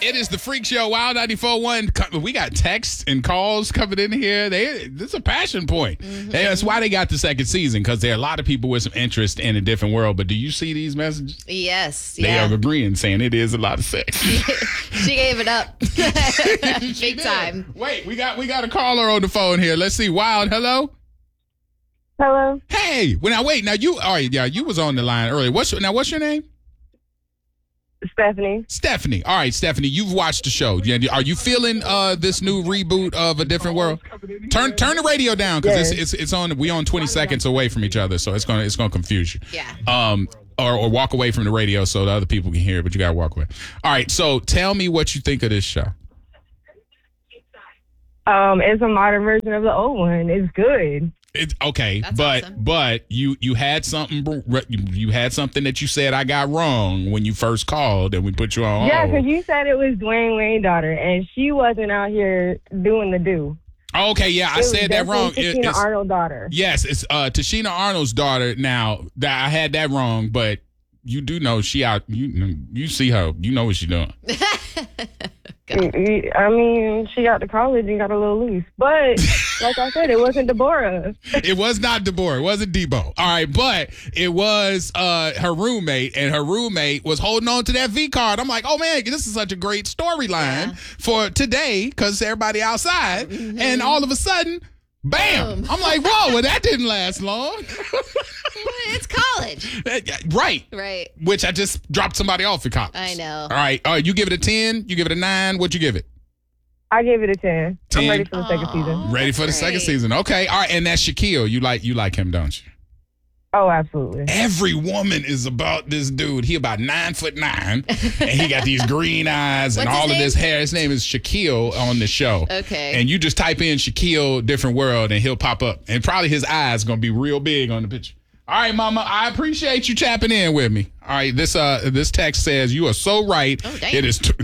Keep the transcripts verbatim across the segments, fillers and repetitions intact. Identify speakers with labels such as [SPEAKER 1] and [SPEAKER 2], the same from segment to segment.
[SPEAKER 1] It is the Freak Show, Wild ninety-four point one. We got texts and calls coming in here. They, this is a passion point. Mm-hmm. That's why they got the second season, because there are a lot of people with some interest in a different world. But do you see these messages?
[SPEAKER 2] Yes.
[SPEAKER 1] They
[SPEAKER 2] yeah.
[SPEAKER 1] are agreeing, saying it is a lot of sex.
[SPEAKER 2] She gave it up. Big time.
[SPEAKER 1] Wait, we got we got a caller on the phone here. Let's see. Wild, hello?
[SPEAKER 3] Hello.
[SPEAKER 1] Hey. Well, now, wait. Now, you, all right, yeah, you was on the line earlier. What's your, now, what's your name?
[SPEAKER 3] Stephanie.
[SPEAKER 1] Stephanie. All right, Stephanie, you've watched the show. Yeah, are you feeling uh, this new reboot of A Different World? Turn turn the radio down, because
[SPEAKER 3] yes.
[SPEAKER 1] it's, it's it's on. We on twenty seconds away from each other, so it's gonna it's gonna confuse you.
[SPEAKER 2] Yeah.
[SPEAKER 1] Um. Or, or walk away from the radio so the other people can hear it, but you gotta walk away. All right. So tell me what you think of this show.
[SPEAKER 3] Um, it's a modern version of the old one. It's good.
[SPEAKER 1] It's okay,
[SPEAKER 2] That's
[SPEAKER 1] but
[SPEAKER 2] awesome. but
[SPEAKER 1] you you had something you had something that you said I got wrong when you first called and we put you on.
[SPEAKER 3] Yeah,
[SPEAKER 1] hold.
[SPEAKER 3] because you said it was Dwayne Wayne's daughter, and she wasn't out here doing the do.
[SPEAKER 1] Okay, yeah, I
[SPEAKER 3] It was
[SPEAKER 1] said that wrong.
[SPEAKER 3] definitely
[SPEAKER 1] It-
[SPEAKER 3] Tashina
[SPEAKER 1] it's-
[SPEAKER 3] Arnold's daughter.
[SPEAKER 1] Yes, it's uh, Tashina Arnold's daughter. Now that I had that wrong, but you do know she out. You you see her. You know what she's doing.
[SPEAKER 3] I mean, she got to college and got a little loose. But, like I said, it wasn't Deborah.
[SPEAKER 1] It was not Deborah. It wasn't Debo. All right, but it was uh, her roommate, and her roommate was holding on to that V card. I'm like, oh, man, this is such a great storyline
[SPEAKER 2] Yeah.
[SPEAKER 1] for today because everybody outside. Mm-hmm. And all of a sudden, bam.
[SPEAKER 2] Boom.
[SPEAKER 1] I'm like, whoa, well, that didn't last long.
[SPEAKER 2] It's college.
[SPEAKER 1] Right.
[SPEAKER 2] Right.
[SPEAKER 1] Which I just dropped somebody off at college.
[SPEAKER 2] I know.
[SPEAKER 1] All right. All right. You give it a ten. You give it a nine. What'd you give it?
[SPEAKER 3] I gave it a ten.
[SPEAKER 1] ten?
[SPEAKER 3] I'm ready for the second season.
[SPEAKER 1] Ready for the
[SPEAKER 2] great.
[SPEAKER 1] second season. Okay. All right. And that's Shaquille. You like you like him, don't you?
[SPEAKER 3] Oh, absolutely.
[SPEAKER 1] Every woman is about this dude. He about nine foot nine, and he got these green eyes and
[SPEAKER 2] What's his
[SPEAKER 1] all of
[SPEAKER 2] name?
[SPEAKER 1] this hair. His name is Shaquille on the show.
[SPEAKER 2] Okay.
[SPEAKER 1] And you just type in Shaquille Different World, and he'll pop up. And probably his eyes gonna be real big on the picture. All right, Mama, I appreciate you tapping in with me. All right, this uh this text says you are so right.
[SPEAKER 2] Oh, damn.
[SPEAKER 1] It is. T-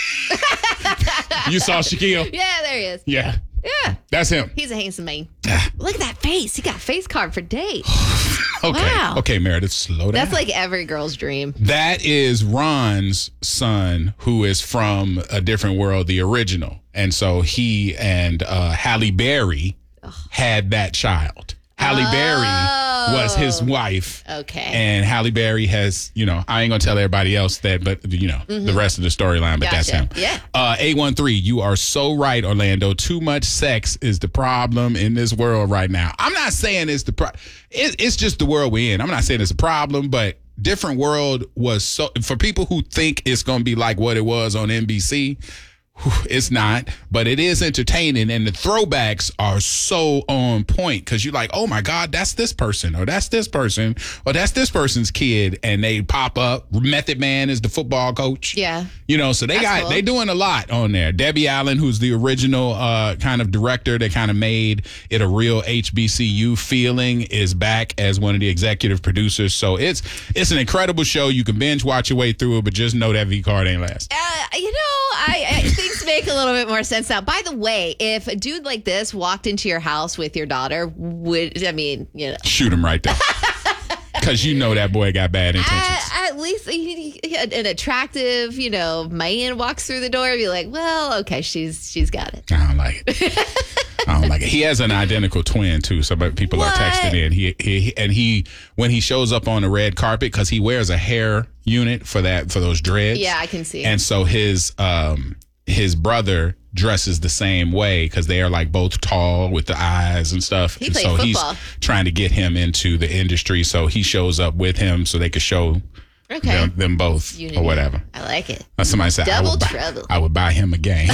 [SPEAKER 1] you saw Shaquille?
[SPEAKER 2] Yeah, there he is.
[SPEAKER 1] Yeah,
[SPEAKER 2] Yeah.
[SPEAKER 1] that's him.
[SPEAKER 2] He's a handsome man. Look at that face. He got a face card for days.
[SPEAKER 1] Okay,
[SPEAKER 2] Wow.
[SPEAKER 1] okay, Meredith, slow down.
[SPEAKER 2] That's like every girl's dream.
[SPEAKER 1] That is Ron's son, who is from A Different World, the original. And so he and uh, Halle Berry had that child. Halle
[SPEAKER 2] Oh.
[SPEAKER 1] Berry was his wife.
[SPEAKER 2] Okay.
[SPEAKER 1] And Halle Berry has, you know, I ain't going to tell everybody else that, but, you know, the rest of the storyline, but that's him.
[SPEAKER 2] Gotcha. Yeah.
[SPEAKER 1] Uh, eight one three, you are so right, Orlando. Too much sex is the problem in this world right now. I'm not saying it's the pro- it, it's just the world we're in. I'm not saying it's a problem, but Different World was so, for people who think it's going to be like what it was on N B C, it's not, but it is entertaining, and the throwbacks are so on point because you're like, oh my God, that's this person, or that's this person, or that's this person's kid, and they pop up. Method Man is the football coach.
[SPEAKER 2] Yeah.
[SPEAKER 1] You know, so they
[SPEAKER 2] That's
[SPEAKER 1] got
[SPEAKER 2] cool.
[SPEAKER 1] they doing a lot on there. Debbie Allen, who's the original uh, kind of director that kind of made it a real H B C U feeling, is back as one of the executive producers. So it's it's an incredible show. You can binge watch your way through it, but just know that V card ain't last.
[SPEAKER 2] Uh, you know, I, I things make a little bit more sense now. By the way, if a dude like this walked into your house with your daughter, would I mean, you know,
[SPEAKER 1] Shoot him right there. Because you know that boy got bad intentions.
[SPEAKER 2] at, at least he, he- an attractive, you know, man walks through the door and be like, well, okay, she's she's got it.
[SPEAKER 1] I don't like it. I don't like it. He has an identical twin too. So but people
[SPEAKER 2] What?
[SPEAKER 1] are texting in. He, he and he when he shows up on the red carpet, because he wears a hair unit for that for those dreads.
[SPEAKER 2] Yeah, I can see.
[SPEAKER 1] And so his um his brother dresses the same way because they are like both tall with the eyes and stuff.
[SPEAKER 2] He
[SPEAKER 1] and
[SPEAKER 2] played
[SPEAKER 1] so
[SPEAKER 2] football.
[SPEAKER 1] he's trying to get him into the industry. So he shows up with him so they could show
[SPEAKER 2] Okay.
[SPEAKER 1] them, them both
[SPEAKER 2] Unity.
[SPEAKER 1] or whatever.
[SPEAKER 2] I like it.
[SPEAKER 1] Uh, Somebody said, I
[SPEAKER 2] Double
[SPEAKER 1] would, buy,
[SPEAKER 2] trouble.
[SPEAKER 1] I would buy him a game.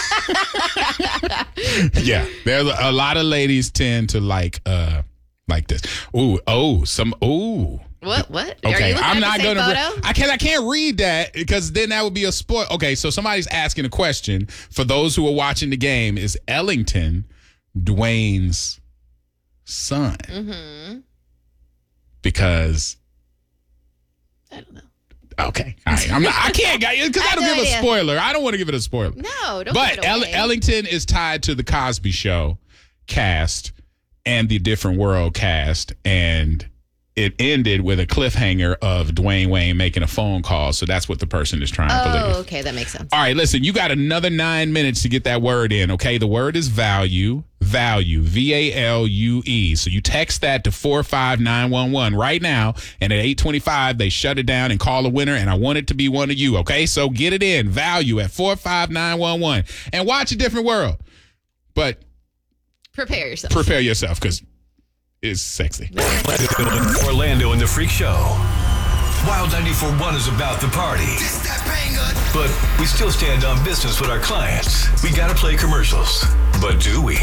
[SPEAKER 1] Yeah, there's a, a lot of ladies tend to like uh like this. Ooh, oh, some ooh.
[SPEAKER 2] What? What? Are you
[SPEAKER 1] Okay,
[SPEAKER 2] looking
[SPEAKER 1] I'm
[SPEAKER 2] at
[SPEAKER 1] not
[SPEAKER 2] the same
[SPEAKER 1] gonna.
[SPEAKER 2] photo?
[SPEAKER 1] Re- I can't. I can't read that because then that would be a spoil. Okay, so somebody's asking a question for those who are watching the game. Is Ellington Dwayne's son?
[SPEAKER 2] Mm-hmm.
[SPEAKER 1] Because
[SPEAKER 2] I don't know.
[SPEAKER 1] okay, all right. I'm not. I can't because
[SPEAKER 2] I
[SPEAKER 1] I
[SPEAKER 2] have
[SPEAKER 1] don't
[SPEAKER 2] no
[SPEAKER 1] give a
[SPEAKER 2] idea.
[SPEAKER 1] spoiler. I don't want to give it a spoiler.
[SPEAKER 2] No, don't
[SPEAKER 1] But
[SPEAKER 2] give it
[SPEAKER 1] El-
[SPEAKER 2] away.
[SPEAKER 1] Ellington is tied to the Cosby Show cast and the Different World cast, and it ended with a cliffhanger of Dwayne Wayne making a phone call. So that's what the person is trying to believe.
[SPEAKER 2] Oh, okay. That makes sense.
[SPEAKER 1] All right, listen, you got another nine minutes to get that word in, okay? The word is value, value, V A L U E. So you text that to four five nine one one right now, and at eight twenty-five, they shut it down and call a winner, and I want it to be one of you, okay? So get it in, value at four five nine one one, and watch A Different World. But
[SPEAKER 2] prepare yourself.
[SPEAKER 1] Prepare yourself, because it's sexy.
[SPEAKER 4] Orlando and the Freak Show. Wild ninety-four point one is about the party. But we still stand on business with our clients. We gotta play commercials. But do we?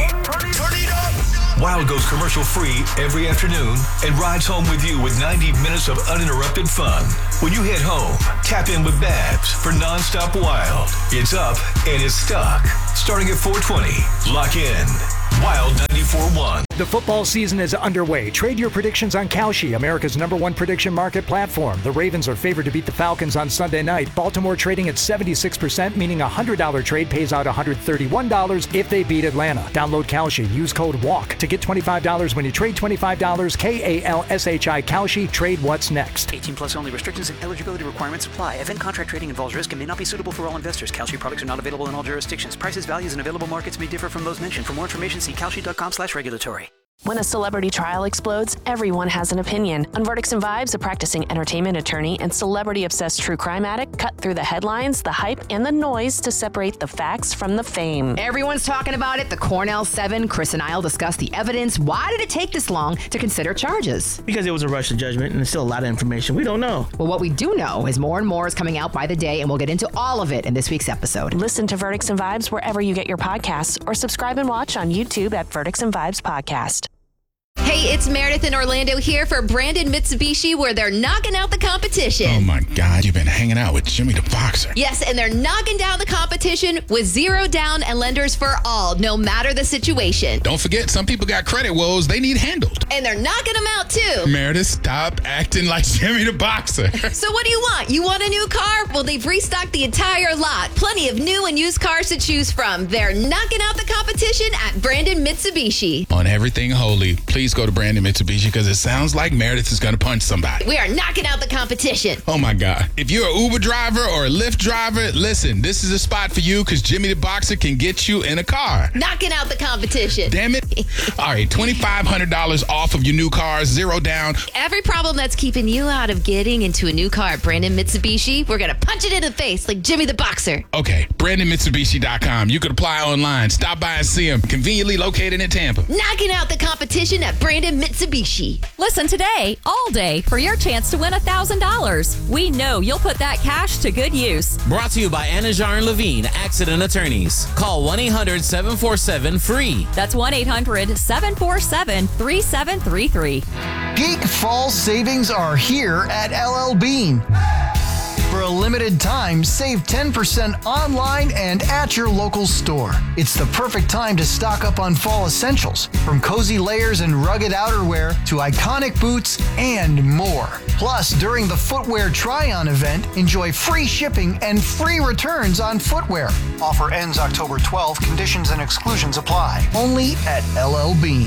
[SPEAKER 4] Wild goes commercial free every afternoon and rides home with you with ninety minutes of uninterrupted fun. When you head home, tap in with Babs for nonstop Wild. It's up and it's stuck. Starting at four twenty. Lock in. Wild ninety-four point one.
[SPEAKER 5] The football season is underway. Trade your predictions on Kalshi, America's number one prediction market platform. The Ravens are favored to beat the Falcons on Sunday night. Baltimore trading at seventy-six percent, meaning a one hundred dollars trade pays out one hundred thirty-one dollars if they beat Atlanta. Download Kalshi. Use code WALK to get twenty-five dollars when you trade twenty-five dollars. K A L S H I Kalshi. Trade what's next.
[SPEAKER 6] eighteen plus only. Restrictions and eligibility requirements apply. Event contract trading involves risk and may not be suitable for all investors. Kalshi products are not available in all jurisdictions. Prices, values, and available markets may differ from those mentioned. For more information, see kalshi.com slash regulatory.
[SPEAKER 7] When a celebrity trial explodes, everyone has an opinion. On Verdicts and Vibes, a practicing entertainment attorney and celebrity-obsessed true crime addict cut through the headlines, the hype, and the noise to separate the facts from the fame.
[SPEAKER 8] Everyone's talking about it. The Cornell Seven. Chris and I'll discuss the evidence. Why did it take this long to consider charges?
[SPEAKER 9] Because it was a rush to judgment, and there's still a lot of information we don't know.
[SPEAKER 8] Well, what we do know is more and more is coming out by the day, and we'll get into all of it in this week's episode.
[SPEAKER 7] Listen to Verdicts and Vibes wherever you get your podcasts, or subscribe and watch on YouTube at Verdicts and Vibes Podcast.
[SPEAKER 2] Hey, it's Meredith in Orlando here for Brandon Mitsubishi, where they're knocking out the competition.
[SPEAKER 1] Oh, my God. You've been hanging out with Jimmy the Boxer.
[SPEAKER 2] Yes, and they're knocking down the competition with zero down and lenders for all, no matter the situation.
[SPEAKER 1] Don't forget, some people got credit woes they need handled.
[SPEAKER 2] And they're knocking them out, too.
[SPEAKER 1] Meredith, stop acting like Jimmy the Boxer.
[SPEAKER 2] So what do you want? You want a new car? Well, they've restocked the entire lot. Plenty of new and used cars to choose from. They're knocking out the competition at Brandon Mitsubishi.
[SPEAKER 1] On everything holy, please go to Brandon Mitsubishi, because it sounds like Meredith is going to punch somebody.
[SPEAKER 2] We are knocking out the competition.
[SPEAKER 1] Oh, my God. If you're an Uber driver or a Lyft driver, listen, this is a spot for you, because Jimmy the Boxer can get you in a car.
[SPEAKER 2] Knocking out the competition.
[SPEAKER 1] Damn it. All right, twenty-five hundred dollars off of your new cars, zero down.
[SPEAKER 2] Every problem that's keeping you out of getting into a new car at Brandon Mitsubishi, we're going to punch it in the face like Jimmy the Boxer.
[SPEAKER 1] Okay, Brandon Mitsubishi dot com. You can apply online. Stop by and see them. Conveniently located in Tampa.
[SPEAKER 2] Knocking out the competition at Brandon Mitsubishi.
[SPEAKER 10] Listen today, all day, for your chance to win one thousand dollars. We know you'll put that cash to good use.
[SPEAKER 11] Brought to you by Anajar and Levine, Accident Attorneys. Call one eight hundred seven four seven free.
[SPEAKER 10] That's one eight hundred seven four seven three seven three three.
[SPEAKER 12] Geek Fall savings are here at L L Bean. For a limited time, save ten percent online and at your local store. It's the perfect time to stock up on fall essentials, from cozy layers and rugged outerwear to iconic boots and more. Plus, during the footwear try-on event, enjoy free shipping and free returns on footwear. Offer ends October twelfth. Conditions and exclusions apply. Only at L L Bean.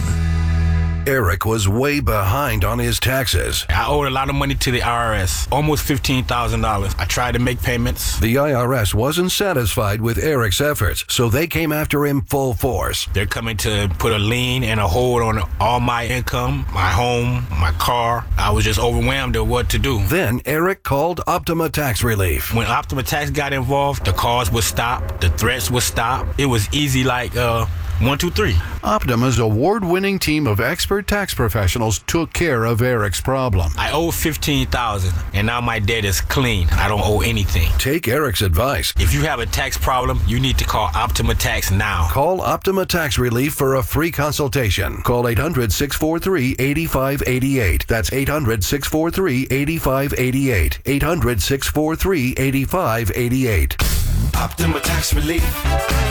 [SPEAKER 13] Eric was way behind on his taxes.
[SPEAKER 14] I owed a lot of money to the I R S, almost fifteen thousand dollars. I tried to make payments.
[SPEAKER 13] The I R S wasn't satisfied with Eric's efforts, so they came after him full force.
[SPEAKER 14] They're coming to put a lien and a hold on all my income, my home, my car. I was just overwhelmed at what to do.
[SPEAKER 13] Then Eric called Optima Tax Relief.
[SPEAKER 14] When Optima Tax got involved, the calls would stop, the threats would stop. It was easy like, uh, one, two, three.
[SPEAKER 13] Optima's award-winning team of expert tax professionals took care of Eric's problem.
[SPEAKER 14] I owe fifteen thousand dollars, and now my debt is clean. I don't owe anything.
[SPEAKER 13] Take Eric's advice.
[SPEAKER 14] If you have a tax problem, you need to call Optima Tax now.
[SPEAKER 13] Call Optima Tax Relief for a free consultation. Call eight hundred six four three eight five eight eight. That's eight hundred six four three eight five eight eight. eight hundred six four three eight five eight eight.
[SPEAKER 4] Optima Tax Relief.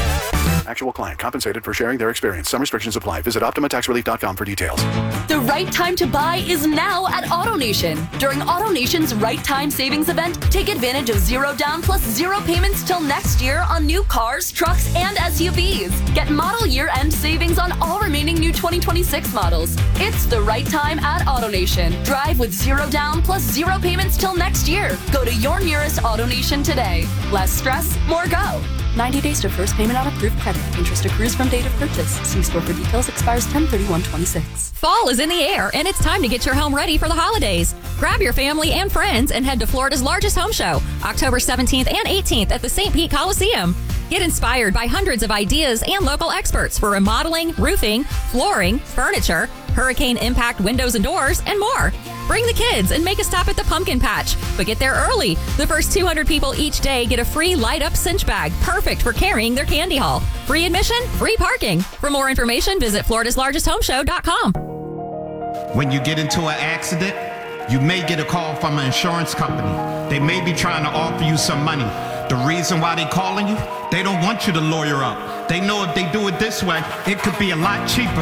[SPEAKER 15] Actual client compensated for sharing their experience. Some restrictions apply. Visit Optima Tax Relief dot com for details.
[SPEAKER 16] The right time to buy is now at AutoNation. During AutoNation's Right Time Savings event, take advantage of zero down plus zero payments till next year on new cars, trucks, and S U Vs. Get model year-end savings on all remaining new twenty twenty-six models. It's the right time at AutoNation. Drive with zero down plus zero payments till next year. Go to your nearest AutoNation today. Less stress, more go. ninety days to first payment on approved credit. Interest accrues from date of purchase. See store for details. Expires ten thirty-one twenty-six.
[SPEAKER 10] Fall is in the air, and it's time to get your home ready for the holidays. Grab your family and friends and head to Florida's largest home show, October seventeenth and eighteenth at the Saint Pete Coliseum. Get inspired by hundreds of ideas and local experts for remodeling, roofing, flooring, furniture, hurricane impact windows and doors, and more. Bring the kids and make a stop at the pumpkin patch, but get there early. The first two hundred people each day get a free light-up cinch bag, perfect for carrying their candy haul. Free admission, free parking. For more information, visit Florida's Largest Home Show dot com.
[SPEAKER 17] When you get into an accident, you may get a call from an insurance company. They may be trying to offer you some money. The reason why they calling you, they don't want you to lawyer up. They know if they do it this way, it could be a lot cheaper